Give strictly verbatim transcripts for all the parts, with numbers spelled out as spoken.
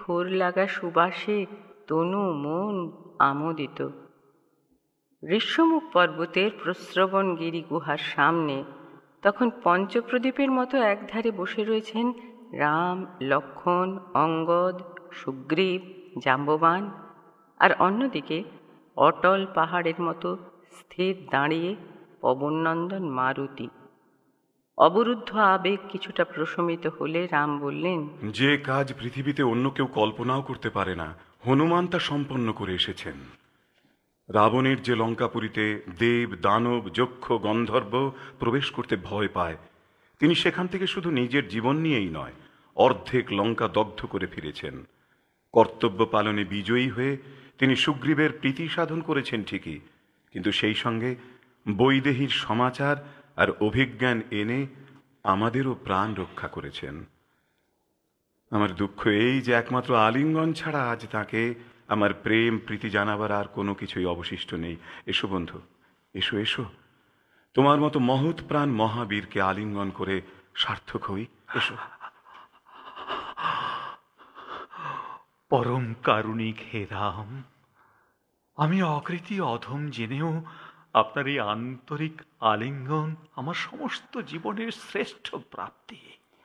ঘোর লাগা সুবাসে তনু মন আমোদিত। ঋষ্যমুখ পর্বতের প্রস্রবণগিরি গুহার সামনে তখন পঞ্চপ্রদীপের মতো একধারে বসে রয়েছেন রাম, লক্ষ্মণ, অঙ্গদ, সুগ্রীব, জাম্ববান, আর অন্যদিকে অটল পাহাড়ের মতো স্থির দাঁড়িয়ে পবননন্দন মারুতি। অবরুদ্ধ আবেগ কিছুটা প্রশমিত হলে রাম বললেন, যে কাজ পৃথিবীতে অন্য কেউ কল্পনাও করতে পারে না, হনুমান তা সম্পন্ন করে এসেছেন। রাবণের যে লঙ্কাপুরীতে দেব, দানব, যক্ষ, গন্ধর্ব প্রবেশ করতে ভয় পায়, তিনি সেখান থেকে শুধু নিজের জীবন নিয়েই নয়, অর্ধেক লঙ্কা দগ্ধ করে ফিরেছেন। কর্তব্য পালনে বিজয়ী হয়ে তিনি সুগ্রীবের প্রীতি সাধন করেছেন ঠিকই, কিন্তু সেই সঙ্গে বৈদেহীর সমাচার আর অভিজ্ঞান এনে আমাদেরও প্রাণ রক্ষা করেছেন। আমার দুঃখ এই যে একমাত্র আলিঙ্গন ছাড়া আজ তাকে আমার প্রেম প্রীতি জানাবার আর কোনো কিছুই অবশিষ্ট নেই। এসো বন্ধু, এসো এসো, তোমার মতো মহৎ প্রাণ মহাবীরকে আলিঙ্গন করে সার্থক হই। এসো। পরম কারুণিক হে রাম, আমি অকৃতি অধম জেনেও আপনার এই আন্তরিক আলিঙ্গন আমার সমস্ত জীবনের শ্রেষ্ঠ প্রাপ্তি।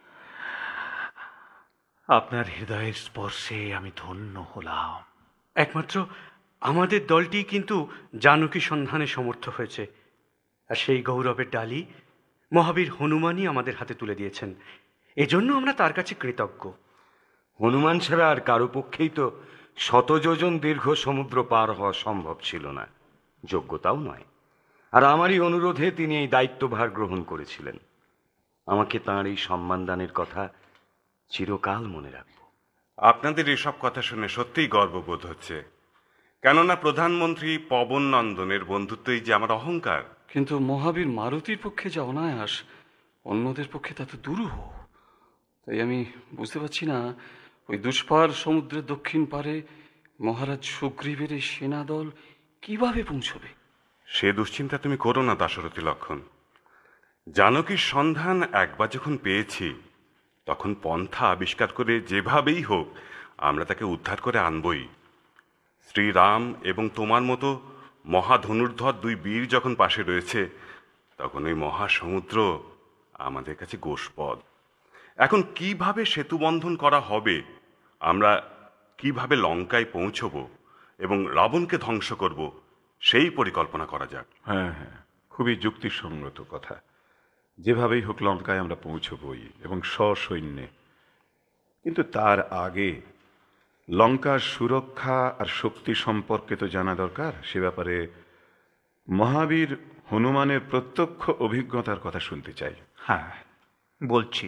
আপনার হৃদয়ের স্পর্শে আমি ধন্য হলাম। একমাত্র আমাদের দলটি কিন্তু জানকী সন্ধানে সমর্থ হয়েছে, আর সেই গৌরবের ডালি মহাবীর হনুমানই আমাদের হাতে তুলে দিয়েছেন। এজন্য আমরা তার কাছে কৃতজ্ঞ। হনুমান ছাড়া আর কারো পক্ষেই তো শত যোজন দীর্ঘ সমুদ্র পার হওয়া সম্ভব ছিল না, যোগ্যতাও নয়। আর আমারই অনুরোধে তিনি এই দায়িত্বভার গ্রহণ করেছিলেন। আমাকে তাঁর এই সম্মান দানের কথা চিরকাল মনে রাখব। আপনাদের এসব কথা শুনে সত্যিই গর্ববোধ হচ্ছে, কেননা প্রধানমন্ত্রী পবন নন্দনের বন্ধুত্বই যে আমার অহংকার। কিন্তু মহাবীর মারুতির পক্ষে যা অনায়াস, অন্যদের পক্ষে তা তো দুরূহ। তাই আমি বুঝতে পারছি না, ওই দুষ্পার সমুদ্রের দক্ষিণ পারে মহারাজ সুগ্রীবের এই সেনাদল কিভাবে পৌঁছবে। সে দুশ্চিন্তা তুমি করো না দাশরথী লক্ষণ। জানকীর সন্ধান একবার যখন পেয়েছি, তখন পন্থা আবিষ্কার করে যেভাবেই হোক আমরা তাকে উদ্ধার করে আনবই। শ্রীরাম এবং তোমার মতো মহাধনুর্ধর দুই বীর যখন পাশে রয়েছে, তখন ওই মহাসমুদ্র আমাদের কাছে গোষ্পদ। এখন কিভাবে সেতু বন্ধন করা হবে, আমরা কিভাবে লঙ্কায় পৌঁছব এবং রাবণকে ধ্বংস করব, সেই পরিকল্পনা করা যাক। হ্যাঁ হ্যাঁ, খুবই যুক্তিসঙ্গত কথা। যেভাবেই হোক লঙ্কায় আমরা পৌঁছবই, এবং সসৈন্যে। কিন্তু তার আগে লঙ্কার সুরক্ষা আর শক্তি সম্পর্কে তো জানা দরকার। সে ব্যাপারে মহাবীর হনুমানের প্রত্যক্ষ অভিজ্ঞতার কথা শুনতে চাই। হ্যাঁ, বলছি।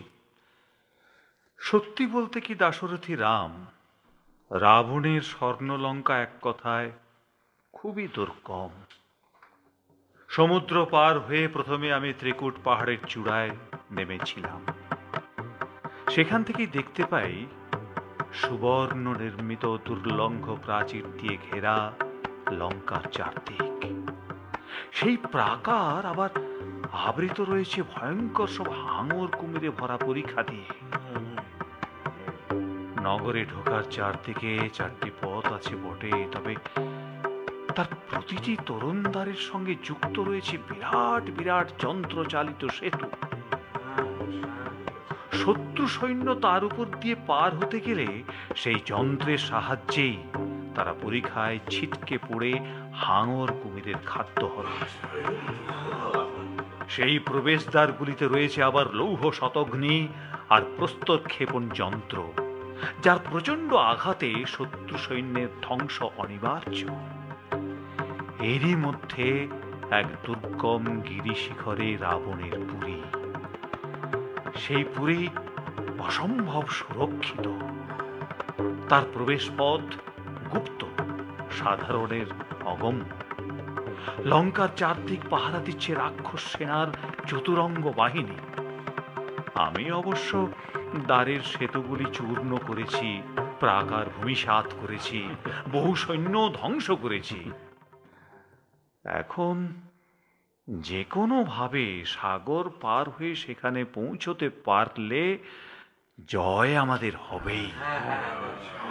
সত্যি বলতে কি দাশরথী রাম, রাবণের স্বর্ণলঙ্কা এক কথায় খুবই দুর্গম। সমুদ্র পার হয়ে প্রথমে আমি ত্রিকুট পাহাড়ের চূড়ায় নেমেছিলাম। সেখান থেকেই দেখতে পাই সুবর্ণ নির্মিত দুর্লঙ্ঘ প্রাচীর দিয়ে ঘেরা লঙ্কার চারদিক। সেই প্রাকার আবার আবৃত রয়েছে ভয়ঙ্কর সব হাঙর কুমিরে ভরা পরিখা দিয়ে। নগরে ঢোকার চারদিকে চারটি পথ আছে বটে, তবে তার প্রতিটি তরুণদ্বারের সঙ্গে যুক্ত রয়েছে বিরাট বিরাট যন্ত্রচালিত সেতু। শত্রু সৈন্য তার উপর দিয়ে পার হতে গেলে সেই যন্ত্রের সাহায্যেই তারা পরিখায় ছিটকে পড়ে হাঙর কুমিরের খাদ্য হবে। সেই প্রবেশদ্বারগুলিতে রয়েছে আবার লৌহ শতঘ্নি আর প্রস্তরক্ষেপণ যন্ত্র, যার প্রচন্ড আঘাতে শত্রু সৈন্যের ধ্বংস অনিবার্য। এরই মধ্যে এক দুর্গম গিরিশিখরে রাবণের পুরী। সেই পুরী অসম্ভব সুরক্ষিত, তার প্রবেশ পথ গুপ্ত, সাধারণের অগম্য। লঙ্কার চারদিক পাহারা দিচ্ছে রাক্ষস সেনার চতুরঙ্গ বাহিনী। আমি অবশ্য দ্বারের সেতুগুলি চূর্ণ করেছি, প্রাকার ভূমিসাৎ করেছি, বহু সৈন্য ধ্বংস করেছি। এখন যে কোনো ভাবে সাগর পার হয়ে সেখানে পৌঁছতে পারলে জয় আমাদের হবেই।